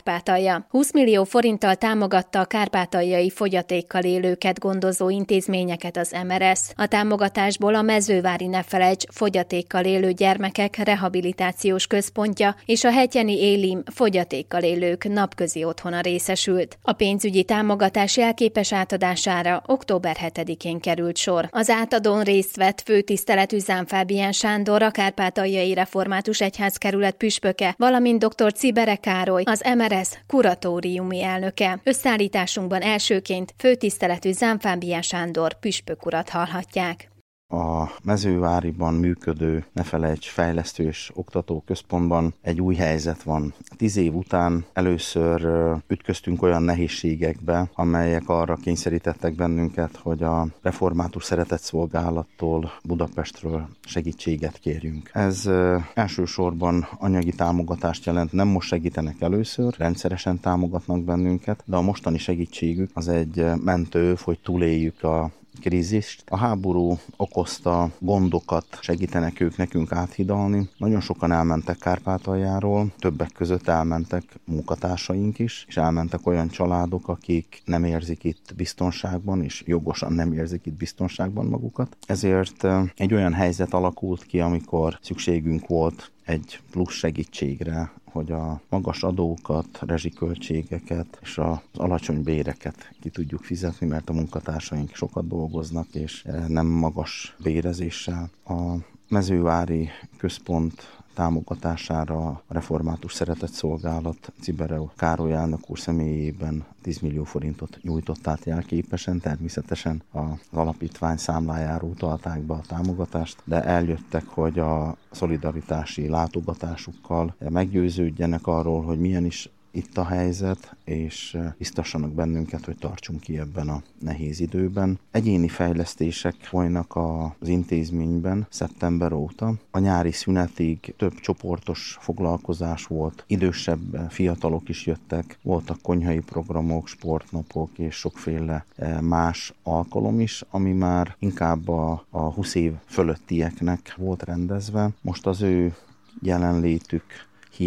Kárpátalja. 20 millió forinttal támogatta a kárpátaljai fogyatékkal élőket gondozó intézményeket az MRS. A támogatásból a Mezővári Ne Felejts fogyatékkal élő gyermekek rehabilitációs központja és a Hetyeni Élim fogyatékkal élők napközi otthona részesült. A pénzügyi támogatás jelképes átadására október 7-én került sor. Az átadón részt vett főtiszteletű Zám Fábián Sándor, a Kárpátaljai Református Egyházkerület püspöke, valamint dr. Cibere Károly, az MRS kuratóriumi elnöke. Összeállításunkban elsőként főtiszteletű Zám Fábián Sándor püspök urat hallhatják. A Mezőváriban működő Ne Felejts fejlesztő és oktató központban egy új helyzet van. 10 év után először ütköztünk olyan nehézségekbe, amelyek arra kényszerítettek bennünket, hogy a Református Szeretetszolgálattól Budapestről segítséget kérjünk. Ez elsősorban anyagi támogatást jelent, nem most segítenek először, rendszeresen támogatnak bennünket, de a mostani segítségük az egy mentő, hogy túléljük a krízist. A háború okozta gondokat segítenek ők nekünk áthidalni. Nagyon sokan elmentek Kárpátaljáról, többek között elmentek munkatársaink is, és elmentek olyan családok, akik nem érzik itt biztonságban, és jogosan nem érzik itt biztonságban magukat. Ezért egy olyan helyzet alakult ki, amikor szükségünk volt egy plusz segítségre, hogy a magas adókat, rezsiköltségeket és az alacsony béreket ki tudjuk fizetni, mert a munkatársaink sokat dolgoznak, és nem magas bérezéssel. A Mezővári Központ támogatására a Református Szeretetszolgálat Cibere Károly elnök úr személyében 10 millió forintot nyújtott át jelképesen, természetesen az alapítvány számlájára utalták be a támogatást, de eljöttek, hogy a szolidaritási látogatásukkal meggyőződjenek arról, hogy milyen is itt a helyzet, és biztassanak bennünket, hogy tartsunk ki ebben a nehéz időben. Egyéni fejlesztések folynak az intézményben szeptember óta. A nyári szünetig több csoportos foglalkozás volt, idősebb fiatalok is jöttek, voltak konyhai programok, sportnapok és sokféle más alkalom is, ami már inkább a 20 év fölöttieknek volt rendezve. Most az ő jelenlétük